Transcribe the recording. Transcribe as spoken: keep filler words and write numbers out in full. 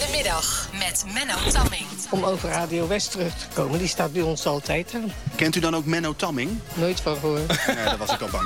de middag met Menno Tamming. Om over Radio West terug te komen, die staat bij ons altijd aan. Kent u dan ook Menno Tamming? Nooit van gehoord. Nee, daar was ik al bang